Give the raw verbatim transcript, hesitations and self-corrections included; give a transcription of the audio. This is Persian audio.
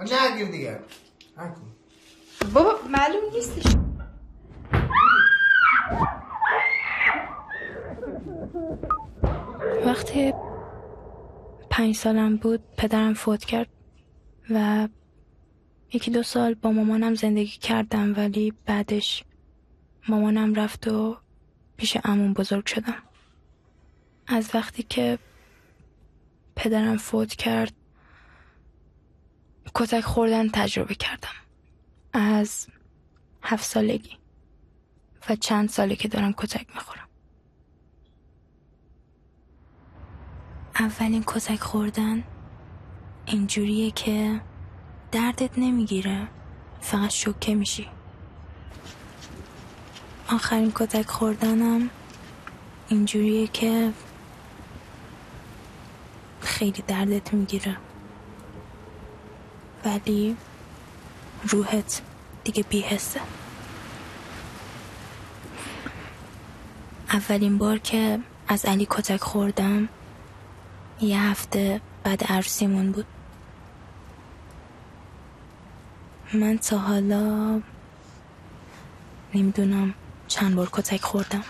نگیر دیگه. نکن. بابا معلوم نیستش. وقتی پنج سالم بود پدرم فوت کرد و یکی دو سال با مامانم زندگی کردم، ولی بعدش مامانم رفت و پیش عموم بزرگ شدم. از وقتی که پدرم فوت کرد کتک خوردن تجربه کردم از هفت سالگی و چند ساله که دارم کتک میخورم. اولین کتک خوردن اینجوریه که دردت نمیگیره، فقط شوکه میشی. آخرین کتک خوردنم اینجوریه که خیلی دردت میگیره ولی روحت دیگه بی‌حسه. اولین بار که از علی کتک خوردم یه هفته بعد عروسیمون بود. من تا حالا نمیدونم چند بار کتک خوردم.